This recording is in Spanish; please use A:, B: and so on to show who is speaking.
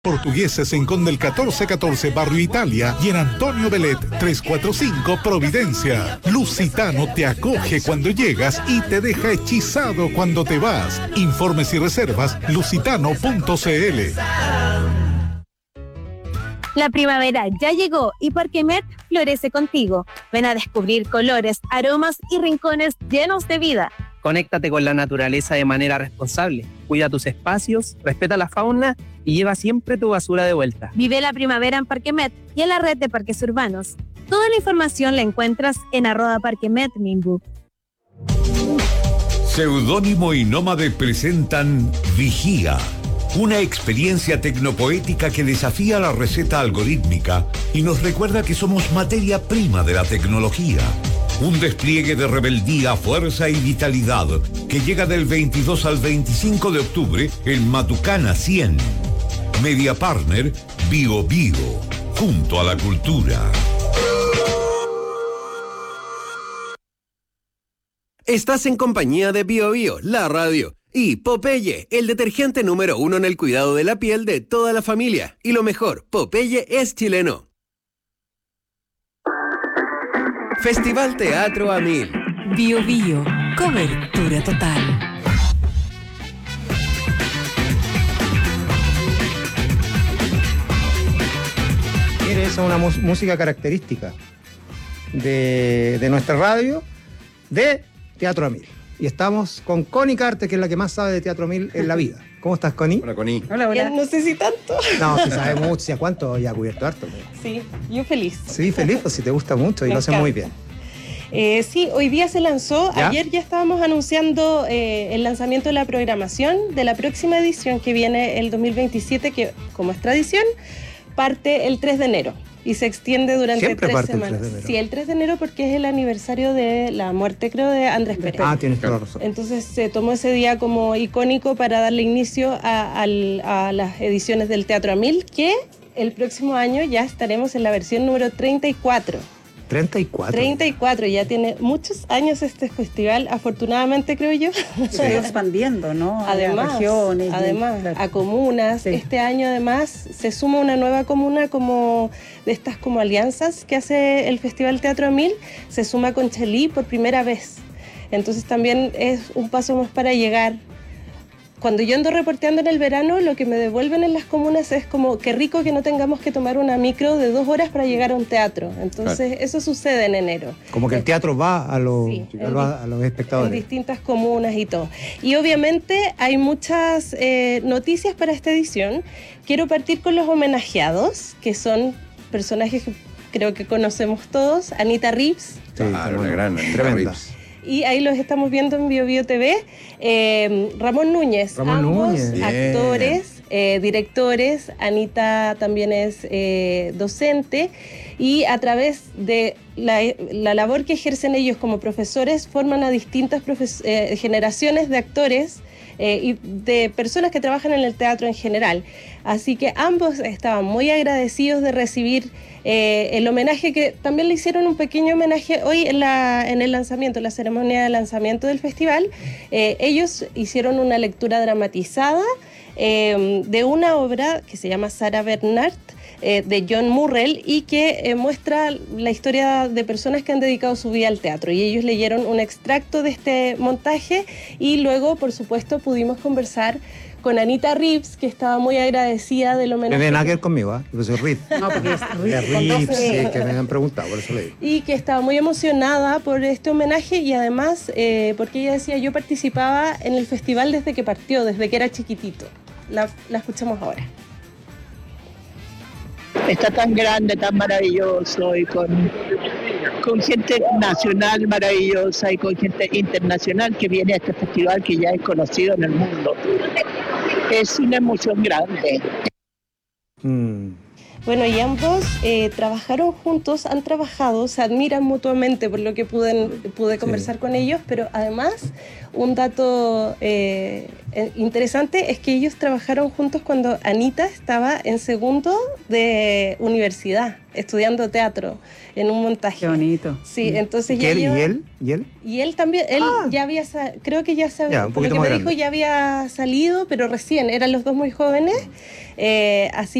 A: Portugueses en Conde el 1414, Barrio Italia, y en Antonio Belet 345, Providencia. Lusitano te acoge cuando llegas y te deja hechizado cuando te vas. Informes y reservas lusitano.cl.
B: La primavera ya llegó y Parquemet florece contigo. Ven a descubrir colores, aromas y rincones llenos de vida.
C: Conéctate con la naturaleza de manera responsable. Cuida tus espacios, respeta la fauna y lleva siempre tu basura de vuelta.
B: Vive la primavera en Parquemet y en la red de parques urbanos. Toda la información la encuentras en @parquemetminbu.
D: Seudónimo y Nómade presentan Vigía, una experiencia tecnopoética que desafía la receta algorítmica y nos recuerda que somos materia prima de la tecnología. Un despliegue de rebeldía, fuerza y vitalidad que llega del 22 al 25 de octubre en Matucana 100. Media Partner Bio Bio, junto a la cultura.
E: Estás en compañía de Bio Bio, la radio, y Popeye, el detergente número 1 en el cuidado de la piel de toda la familia. Y lo mejor, Popeye es chileno. Festival Teatro a 1000.
F: Bio Bio, cobertura total.
G: Mire, esa es una música característica de nuestra radio, de Teatro a 1000. Y estamos con Connie Carter, que es la que más sabe de Teatro a 1000 en la vida. ¿Cómo estás, Connie?
H: Hola, Connie.
I: Hola, hola.
J: No sé si tanto.
G: No, sí sabe mucho. ¿Sí? ¿A cuánto ya ha cubierto harto?
J: Sí, yo feliz.
G: Sí, feliz, pues si te gusta mucho y lo hace muy bien.
J: Sí, hoy día se lanzó,
G: ¿Ya?
J: Ayer ya estábamos anunciando el lanzamiento de la programación de la próxima edición que viene el 2027, que como es tradición, parte el 3 de enero y se extiende durante
G: Siempre
J: 3
G: parte
J: semanas.
G: El 3 de enero.
J: Sí, el 3 de enero porque es el aniversario de la muerte, creo, de Andrés Pérez.
G: Ah, tienes toda la razón.
J: Entonces se tomó ese día como icónico para darle inicio a las ediciones del Teatro a 1000, que el próximo año ya estaremos en la versión número 34.
G: 34.
J: 34, ya tiene muchos años este festival, afortunadamente creo yo.
I: Se ha ido expandiendo, ¿no?
J: Además,
I: a regiones.
J: claro, a comunas. Sí. Este año además se suma una nueva comuna como de estas como alianzas que hace el Festival Teatro a 1000, se suma con Chelí por primera vez. Entonces también es un paso más para llegar. Cuando yo ando reporteando en el verano, lo que me devuelven en las comunas es como qué rico que no tengamos que tomar una micro de 2 horas para llegar a un teatro. Entonces, eso sucede en enero.
G: Como que el teatro va a los espectadores.
J: En distintas comunas y todo. Y obviamente hay muchas noticias para esta edición. Quiero partir con los homenajeados, que son personajes que creo que conocemos todos. Anita Reeves.
H: Sí, una gran Anita Reeves.
J: Y ahí los estamos viendo en Bio Bio TV. Ramón Núñez, ambos actores, directores. Anita también es docente. Y a través de la labor que ejercen ellos como profesores, forman a distintas generaciones de actores y de personas que trabajan en el teatro en general. Así que ambos estaban muy agradecidos de recibir el homenaje, que también le hicieron un pequeño homenaje hoy en el lanzamiento, la ceremonia de lanzamiento del festival. Ellos hicieron una lectura dramatizada de una obra que se llama Sarah Bernhardt, de John Murrell, y que muestra la historia de personas que han dedicado su vida al teatro, y ellos leyeron un extracto de este montaje y luego, por supuesto, pudimos conversar con Anita Reeves, que estaba muy agradecida del homenaje.
G: No tiene nada que ver conmigo, ¿eh? Yo soy Reeves.
I: No, porque es
G: Reeves, sí, que me han preguntado, por eso le digo.
J: Y que estaba muy emocionada por este homenaje, y además porque ella decía, yo participaba en el festival desde que partió, desde que era chiquitito. La escuchamos ahora.
K: Está tan grande, tan maravilloso, y con gente nacional maravillosa y con gente internacional que viene a este festival que ya es conocido en el mundo. Es una emoción grande.
J: Bueno, y ambos trabajaron juntos, han trabajado, se admiran mutuamente por lo que pude conversar con ellos, pero además un dato interesante es que ellos trabajaron juntos cuando Anita estaba en segundo de universidad, estudiando teatro, en un montaje.
I: Qué bonito.
J: Sí, entonces
G: ¿Y él?
J: Y él también, ya había, creo que ya sabía, por lo que me dijo, ya había salido, pero recién, eran los dos muy jóvenes, así